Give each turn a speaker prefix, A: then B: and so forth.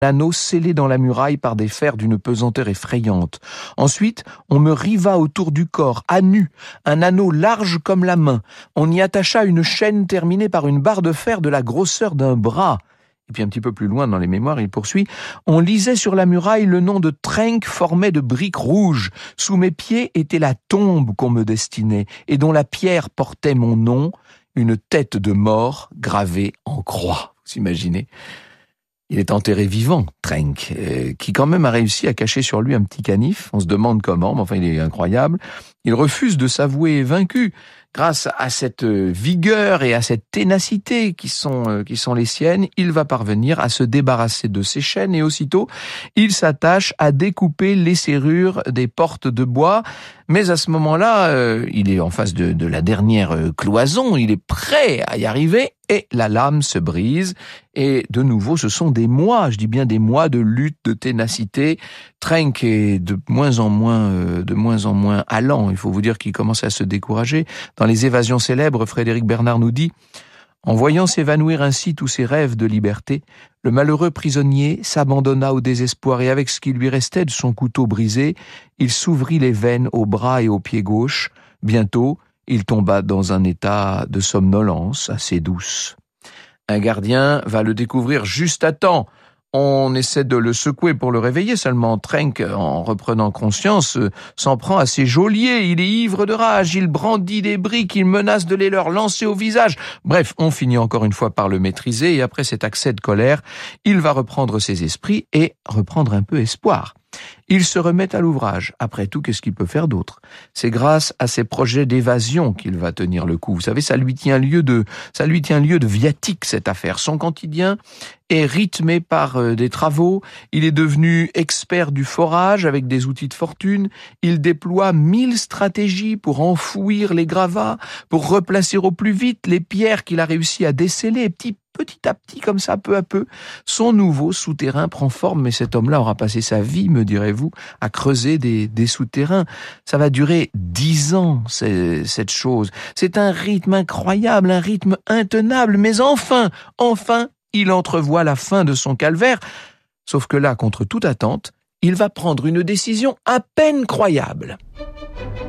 A: L'anneau scellé dans la muraille par des fers d'une pesanteur effrayante. Ensuite, on me riva autour du corps, à nu, un anneau large comme la main. On y attacha une chaîne terminée par une barre de fer de la grosseur d'un bras. Et puis un petit peu plus loin dans les mémoires, il poursuit, on lisait sur la muraille le nom de Trenck formé de briques rouges. Sous mes pieds était la tombe qu'on me destinait et dont la pierre portait mon nom, une tête de mort gravée en croix. Vous imaginez ? Il est enterré vivant, Trenck, qui quand même a réussi à cacher sur lui un petit canif. On se demande comment, mais enfin il est incroyable. Il refuse de s'avouer vaincu. Grâce à cette vigueur et à cette ténacité qui sont les siennes, il va parvenir à se débarrasser de ses chaînes et aussitôt, il s'attache à découper les serrures des portes de bois. Mais à ce moment-là, il est en face de la dernière cloison, il est prêt à y arriver et la lame se brise. Et de nouveau, ce sont des mois, je dis bien des mois de lutte, de ténacité. Trenck est de moins en moins allant. Il faut vous dire qu'il commence à se décourager. Dans les évasions célèbres, Frédéric Bernard nous dit « En voyant s'évanouir ainsi tous ses rêves de liberté, le malheureux prisonnier s'abandonna au désespoir et avec ce qui lui restait de son couteau brisé, il s'ouvrit les veines au bras et au pied gauche. Bientôt, il tomba dans un état de somnolence assez douce. Un gardien va le découvrir juste à temps. On essaie de le secouer pour le réveiller, seulement Trenck, en reprenant conscience, s'en prend à ses geôliers. Il est ivre de rage, il brandit des briques, il menace de les leur lancer au visage. Bref, on finit encore une fois par le maîtriser et après cet accès de colère, il va reprendre ses esprits et reprendre un peu espoir. Il se remet à l'ouvrage. Après tout, qu'est-ce qu'il peut faire d'autre ? C'est grâce à ses projets d'évasion qu'il va tenir le coup. Vous savez, ça lui tient lieu de viatique, cette affaire. Son quotidien est rythmé par des travaux. Il est devenu expert du forage avec des outils de fortune. Il déploie 1000 stratégies pour enfouir les gravats, pour replacer au plus vite les pierres qu'il a réussi à déceler petit à petit, comme ça, peu à peu, son nouveau souterrain prend forme, mais cet homme-là aura passé sa vie, me direz-vous, à creuser des souterrains. Ça va durer 10 ans, cette chose. C'est un rythme incroyable, un rythme intenable, mais enfin, il entrevoit la fin de son calvaire. Sauf que là, contre toute attente, il va prendre une décision à peine croyable.